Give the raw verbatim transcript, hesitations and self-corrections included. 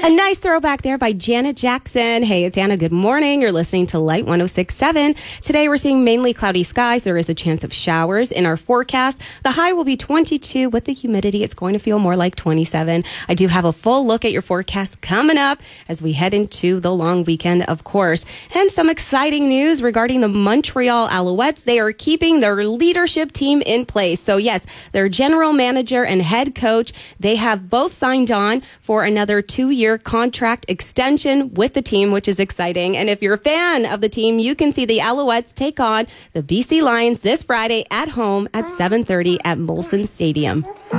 A nice throwback there by Janet Jackson. Hey, it's Anna. Good morning. You're listening to Light one oh six point seven. Today we're seeing mainly cloudy skies. There is a chance of showers in our forecast. The high will be twenty-two. With the humidity, it's going to feel more like twenty-seven. I do have a full look at your forecast coming up as we head into the long weekend, of course. And some exciting news regarding the Montreal Alouettes. They are keeping their leadership team in place. So yes, their general manager and head coach, they have both signed on for another two-year contract extension with the team, which is exciting. And if you're a fan of the team, you can see the Alouettes take on the B C Lions this Friday at home at seven thirty at Molson Stadium.